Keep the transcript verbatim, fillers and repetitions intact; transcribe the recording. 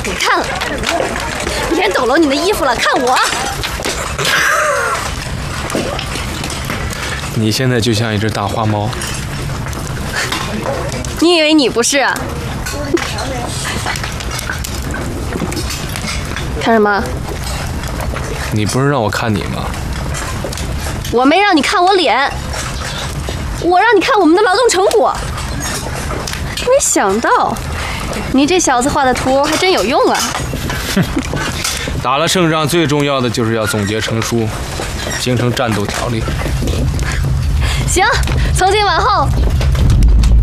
你看，别人抖搂你的衣服了，看我。 你现在就像一只大花猫。 你以为你不是啊？看什么？ 你不是让我看你吗？ 我没让你看我脸，我让你看我们的劳动成果。没想到，你这小子画的图还真有用啊！ 打了胜仗，最重要的就是要总结成书，形成战斗条例。 行，从今往后，